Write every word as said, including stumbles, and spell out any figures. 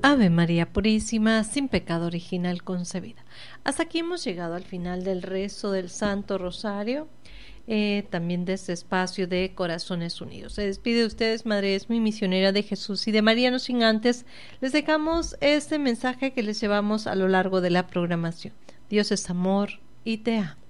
Ave María Purísima, sin pecado original concebida. Hasta aquí hemos llegado al final del rezo del Santo Rosario, eh, también de este espacio de Corazones Unidos. Se despide de ustedes, Madre es mi misionera de Jesús y de María, no sin antes les dejamos este mensaje que les llevamos a lo largo de la programación. Dios es amor y te ama.